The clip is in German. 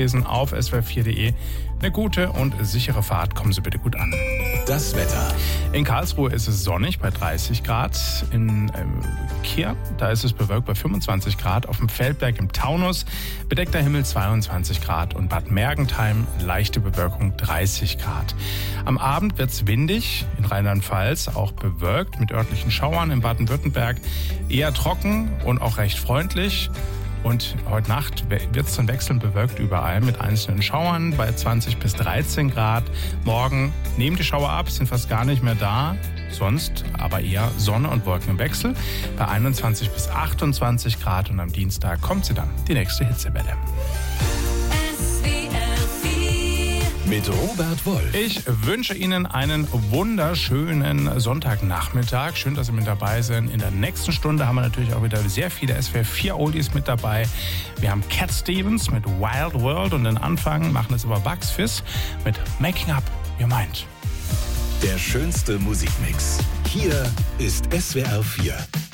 nachlesen auf swr4.de. Eine gute und sichere Fahrt. Kommen Sie bitte gut an. Das Wetter. In Karlsruhe ist es sonnig bei 30 Grad. In Kehr, da ist es bewölkt bei 25 Grad. Auf dem Feldberg im Taunus bedeckter Himmel 22 Grad. Und Bad Mergentheim leichte Bewölkung 30 Grad. Am Abend wird es windig. In Rheinland-Pfalz auch bewölkt mit örtlichen Schauern. In Baden-Württemberg eher trocken und auch recht freundlich. Und heute Nacht wird es dann wechselnd bewölkt überall mit einzelnen Schauern bei 20 bis 13 Grad. Morgen nehmen die Schauer ab, sind fast gar nicht mehr da. Sonst aber eher Sonne und Wolken im Wechsel bei 21 bis 28 Grad. Und am Dienstag kommt sie dann, die nächste Hitzewelle. Mit Robert Wolf. Ich wünsche Ihnen einen wunderschönen Sonntagnachmittag. Schön, dass Sie mit dabei sind. In der nächsten Stunde haben wir natürlich auch wieder sehr viele SWR4 Oldies mit dabei. Wir haben Cat Stevens mit Wild World und den Anfang machen es über Bugs Fizz mit Making Up Your Mind. Der schönste Musikmix. Hier ist SWR4.